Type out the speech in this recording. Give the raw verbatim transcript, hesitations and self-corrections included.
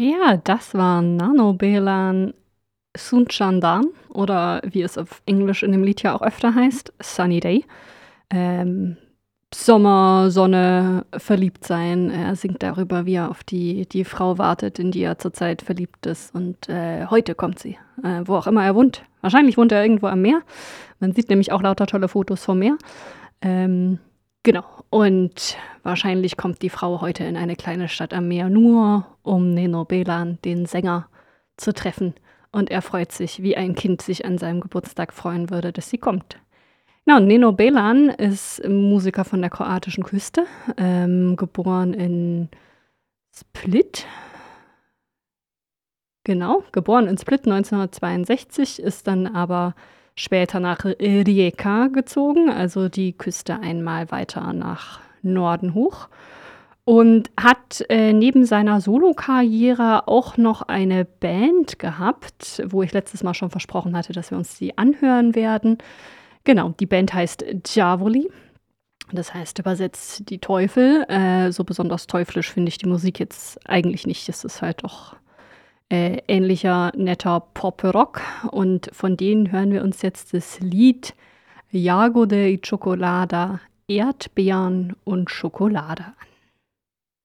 Ja, das war Nano Belan Sunchandan oder wie es auf Englisch in dem Lied ja auch öfter heißt, Sunny Day. Ähm, Sommer, Sonne, verliebt sein. Er singt darüber, wie er auf die die Frau wartet, in die er zurzeit verliebt ist und, äh, heute kommt sie, äh, wo auch immer er wohnt. Wahrscheinlich wohnt er irgendwo am Meer. Man sieht nämlich auch lauter tolle Fotos vom Meer. Ähm, genau. Und wahrscheinlich kommt die Frau heute in eine kleine Stadt am Meer, nur um Nino Belan, den Sänger, zu treffen. Und er freut sich, wie ein Kind sich an seinem Geburtstag freuen würde, dass sie kommt. Ja, und Nino Belan ist Musiker von der kroatischen Küste, ähm, geboren in Split. Genau, geboren in Split neunzehnhundertzweiundsechzig, ist dann aber später nach äh, Rijeka gezogen, also die Küste einmal weiter nach Norden hoch. Und hat, äh, neben seiner Solokarriere auch noch eine Band gehabt, wo ich letztes Mal schon versprochen hatte, dass wir uns die anhören werden. Genau, die Band heißt Djavoli. Das heißt übersetzt die Teufel. Äh, so besonders teuflisch finde ich die Musik jetzt eigentlich nicht. Es ist halt doch äh, ähnlicher, netter Pop-Rock. Und von denen hören wir uns jetzt das Lied Jagode i Cioccolata, Erdbeeren und Schokolade an.